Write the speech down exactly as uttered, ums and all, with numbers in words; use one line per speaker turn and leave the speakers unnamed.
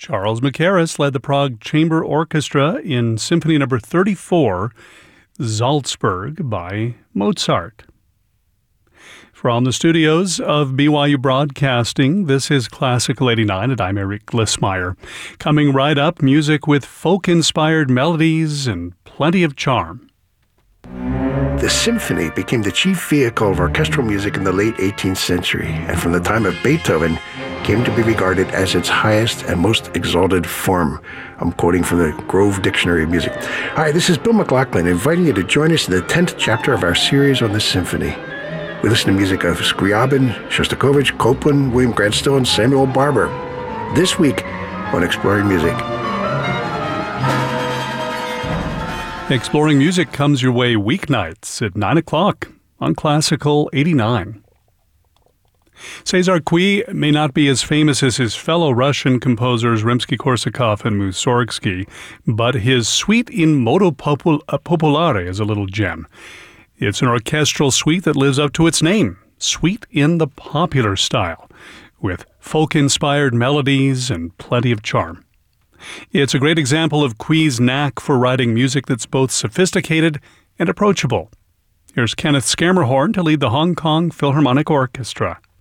Charles Mackerras led the Prague Chamber Orchestra in Symphony Number thirty-four, Salzburg by Mozart. From the studios of B Y U Broadcasting, this is Classical eighty-nine, and I'm Eric Glissmeyer. Coming right up, music with folk-inspired melodies and plenty of charm.
The symphony became the chief vehicle of orchestral music in the late eighteenth century, and from the time of Beethoven, came to be regarded as its highest and most exalted form. I'm quoting from the Grove Dictionary of Music. Hi, this is Bill McLaughlin, inviting you to join us in the tenth chapter of our series on the symphony. We listen to music of Scriabin, Shostakovich, Copland, William Grant Still, and Samuel Barber. This week on Exploring Music.
Exploring Music comes your way weeknights at nine o'clock on Classical eighty-nine. Cesar Cui may not be as famous as his fellow Russian composers Rimsky-Korsakov and Mussorgsky, but his suite in Modo Popul- Popolare is a little gem. It's an orchestral suite that lives up to its name, Suite in the Popular Style, with folk-inspired melodies and plenty of charm. It's a great example of Cui's knack for writing music that's both sophisticated and approachable. Here's Kenneth Scamerhorn to lead the Hong Kong Philharmonic Orchestra.